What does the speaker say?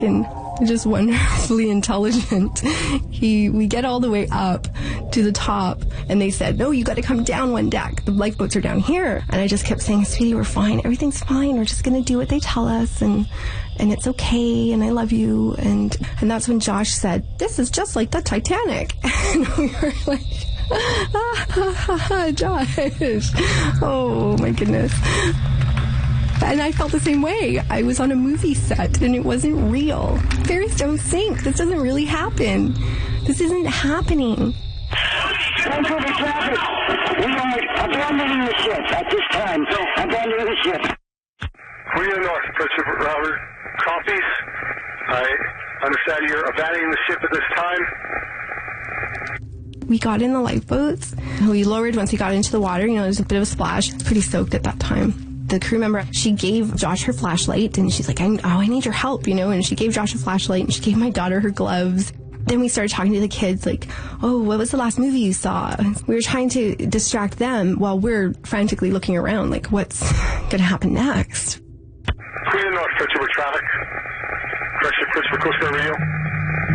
and just wonderfully intelligent. We get all the way up to the top, and they said, no, you got to come down one deck. The lifeboats are down here. And I just kept saying, sweetie, we're fine. Everything's fine. We're just going to do what they tell us, and it's okay, and I love you. And that's when Josh said, this is just like the Titanic. And we were like, Josh. Oh, my goodness. And I felt the same way. I was on a movie set, and it wasn't real. Ferries don't sink. This doesn't really happen. This isn't happening. Vancouver traffic. We are abandoning the ship at this time. Abandoning the ship. Korea North, Pursuit Robert. Copies. I understand you're abandoning the ship at this time. We got in the lifeboats. We lowered once we got into the water. You know, there's a bit of a splash. Pretty soaked at that time. The crew member, she gave Josh her flashlight, and she's like, I need your help, you know, and she gave Josh a flashlight, and she gave my daughter her gloves. Then we started talking to the kids, like, oh, what was the last movie you saw? We were trying to distract them while we're frantically looking around, like, what's going to happen next? Korea North, Pursuit traffic. Correction, Christopher Coast Guard Radio.